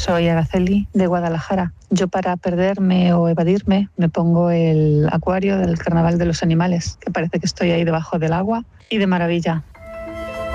Soy Araceli de Guadalajara. Yo para perderme o evadirme me pongo el acuario del Carnaval de los Animales, que parece que estoy ahí debajo del agua y de maravilla.